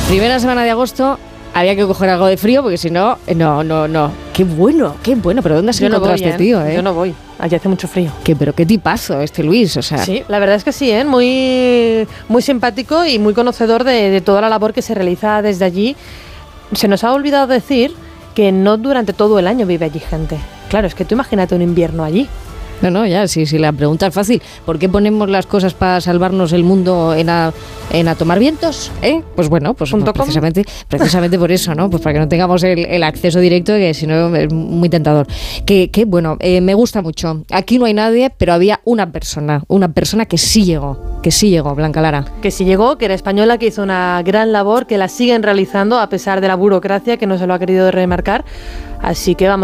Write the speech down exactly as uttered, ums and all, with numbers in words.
Primera semana de agosto. Había que coger algo de frío porque si no, no, no, no. Qué bueno, qué bueno. ¿Pero dónde has Yo no encontrado voy, este ¿eh? tío, eh? Yo no voy. Allí hace mucho frío. ¿Qué, pero qué tipazo este Luis, o sea. Sí, la verdad es que sí, ¿eh? Muy, muy simpático y muy conocedor de, de toda la labor que se realiza desde allí. Se nos ha olvidado decir que no durante todo el año vive allí gente. Claro, es que tú imagínate un invierno allí. No, no, ya, si, si la pregunta es fácil. ¿Por qué ponemos las cosas para salvarnos el mundo en a, en a tomar vientos? ¿Eh? Pues bueno, pues, pues precisamente, precisamente por eso, ¿no? Pues para que no tengamos el, el acceso directo, que si no es muy tentador. Que, que bueno, eh, me gusta mucho. Aquí no hay nadie, pero había una persona, una persona que sí llegó, que sí llegó, Blanca Lara. Que sí llegó, que era española, que hizo una gran labor, que la siguen realizando a pesar de la burocracia, que no se lo ha querido remarcar. Así que vamos